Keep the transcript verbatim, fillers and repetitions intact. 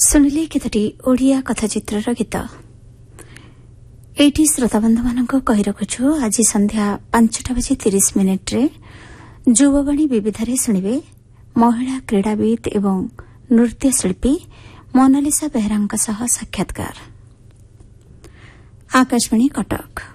ଶୁଣିଲେ କେତୋଟି ଓଡ଼ିଆ କଥାଚିତ୍ରର ଗୀତ। ଏଇଠି ଶ୍ରୋତାବନ୍ଧୁମାନଙ୍କୁ କହି ରଖୁଛୁ ଆଜି ସନ୍ଧ୍ୟା ପାଞ୍ଚଟା ବାଜି ତିରିଶ ମିନିଟ୍ରେ ଯୁବବାଣୀ ବିବିଧରେ ଶୁଣିବେ ମହିଳା କ୍ରୀଡ଼ାବିତ୍ ଏବଂ ନୃତ୍ୟଶିଳ୍ପୀ ମୋନାଲିସା ବେହେରାଙ୍କ ସହ ସାକ୍ଷାତକାର। ଆକାଶବାଣୀ କଟକ।